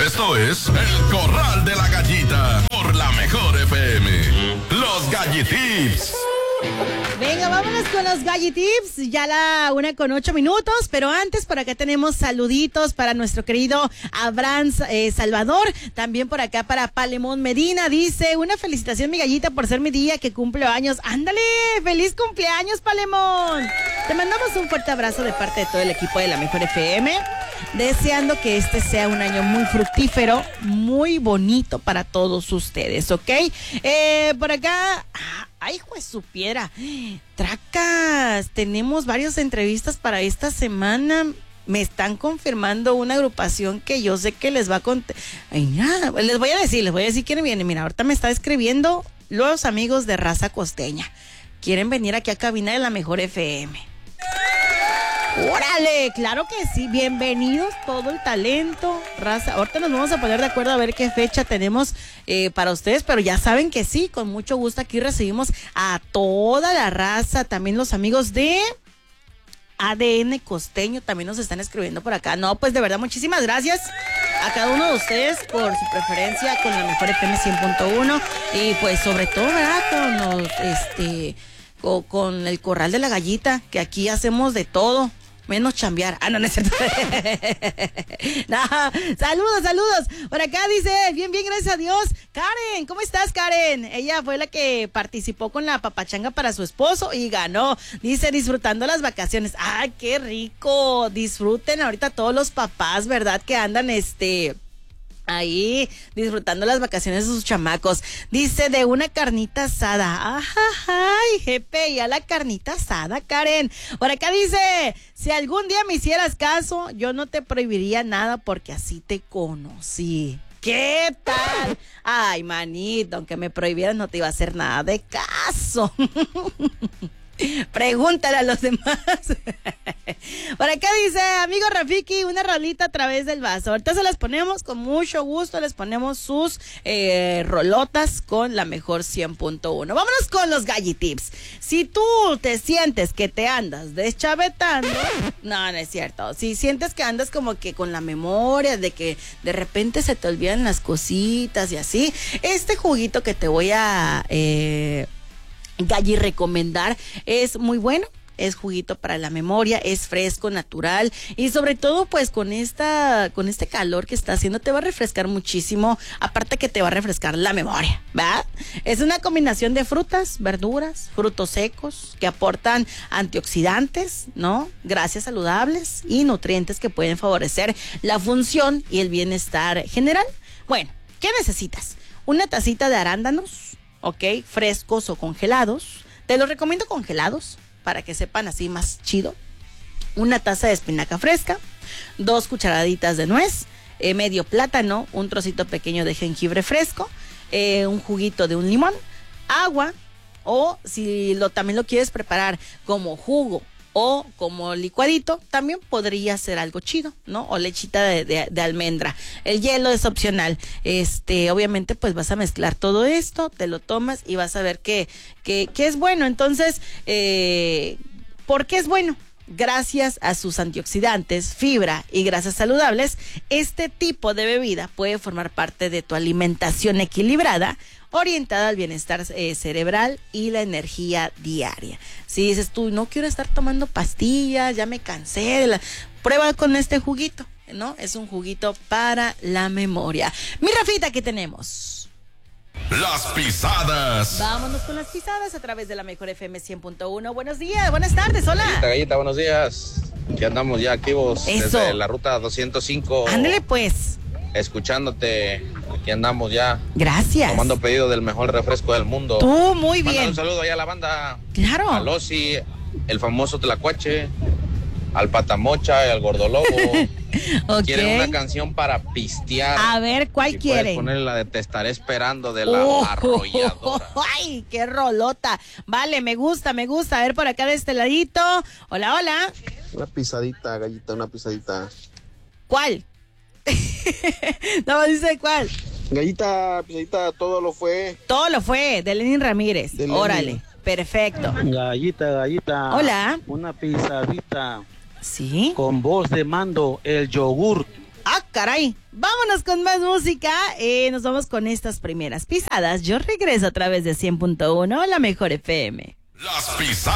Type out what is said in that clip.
Esto es El Corral de la Gallita por la Mejor FM. Los Gallitips. Venga, vámonos con los Gallitips. Ya la 1:08, pero antes por acá tenemos saluditos para nuestro querido Abraham Salvador. También por acá para Palemón Medina. Dice, una felicitación mi gallita por ser mi día que cumple años. Ándale, feliz cumpleaños Palemón. Te mandamos un fuerte abrazo de parte de todo el equipo de la Mejor FM. Deseando que este sea un año muy fructífero, muy bonito para todos ustedes, ¿ok? Por acá... ¡Ay, juez su piedra! ¡Tracas! Tenemos varias entrevistas para esta semana. Me están confirmando una agrupación que yo sé que les va a contar. Les voy a decir quién viene. Mira, ahorita me está escribiendo los amigos de Raza Costeña. Quieren venir aquí a cabina de la Mejor FM. ¡Órale! Claro que sí, bienvenidos todo el talento, raza. Ahorita nos vamos a poner de acuerdo a ver qué fecha tenemos para ustedes, pero ya saben que sí, con mucho gusto aquí recibimos a toda la raza, también los amigos de ADN Costeño también nos están escribiendo por acá. No, pues de verdad, muchísimas gracias a cada uno de ustedes por su preferencia con la Mejor FM 100.1 y pues sobre todo, ¿verdad? Con el Corral de la Gallita, que aquí hacemos de todo. Menos chambear. No es cierto. No, saludos. Por acá dice, bien, gracias a Dios. Karen, ¿cómo estás, Karen? Ella fue la que participó con la papachanga para su esposo y ganó. Dice, disfrutando las vacaciones. ¡Ay, qué rico! Disfruten ahorita todos los papás, ¿verdad? Que andan ahí disfrutando las vacaciones de sus chamacos. Dice, de una carnita asada. Ay, jefe, ya la carnita asada, Karen. Por acá dice, si algún día me hicieras caso, yo no te prohibiría nada porque así te conocí. ¿Qué tal? Ay, manito, aunque me prohibieras no te iba a hacer nada de caso. Pregúntale a los demás. Por acá dice, amigo Rafiki, una rolita a través del vaso. Ahorita se las ponemos con mucho gusto, les ponemos sus rolotas con la Mejor 100.1. Vámonos con los Gallitips. Si tú te sientes que te andas deschavetando, no es cierto. Si sientes que andas como que con la memoria de que de repente se te olvidan las cositas y así, este juguito que te voy a Galli recomendar es muy bueno. Es juguito para la memoria, es fresco, natural y sobre todo pues con este calor que está haciendo te va a refrescar muchísimo, aparte que te va a refrescar la memoria, ¿va? Es una combinación de frutas, verduras, frutos secos que aportan antioxidantes, ¿no? Grasas saludables y nutrientes que pueden favorecer la función y el bienestar general. Bueno, ¿qué necesitas? Una tacita de arándanos, ¿ok? Frescos o congelados. Te los recomiendo congelados para que sepan así más chido. Una taza de espinaca fresca, 2 cucharaditas de nuez, medio plátano, un trocito pequeño de jengibre fresco, un juguito de un limón, agua, o si también lo quieres preparar como jugo o como licuadito, también podría ser algo chido, ¿no? O lechita de almendra. El hielo es opcional. Obviamente, pues vas a mezclar todo esto, te lo tomas y vas a ver que es bueno. Entonces, ¿por qué es bueno? Gracias a sus antioxidantes, fibra y grasas saludables, este tipo de bebida puede formar parte de tu alimentación equilibrada, orientada al bienestar cerebral y la energía diaria. Si dices tú, no quiero estar tomando pastillas, ya me cansé prueba con este juguito, ¿no? Es un juguito para la memoria. Mi Rafita, ¿qué tenemos? Las pisadas. Vámonos con las pisadas a través de la Mejor FM 100.1. Buenos días, buenas tardes, hola. Gallita, buenos días. Aquí andamos ya activos. Eso. Desde la ruta 205. Ándale pues. Escuchándote, aquí andamos ya. Gracias. Tomando pedido del mejor refresco del mundo. Tú, muy bien. Mándale un saludo allá a la banda. Claro. A Losi, el famoso Tlacuache, al Patamocha y al Gordolobo. Okay. Quieren una canción para pistear. A ver, ¿cuál si quieren? Puedes ponerle la de Te Estaré Esperando de la Arrolladora. ¡Ay, qué rolota! Vale, me gusta. A ver, por acá de este ladito. Hola, hola. Una pisadita, Gallita, una pisadita. ¿Cuál? No, dice cuál. Gallita, pisadita, todo lo fue. Todo lo fue, de Lenin Ramírez. De Lenin. Órale, perfecto. Gallita. Hola. Una pisadita ¿Sí? con voz de mando, el yogur. Ah, caray. Vámonos con más música. Nos vamos con estas primeras pisadas. Yo regreso a través de 100.1, la mejor FM. Las pisadas.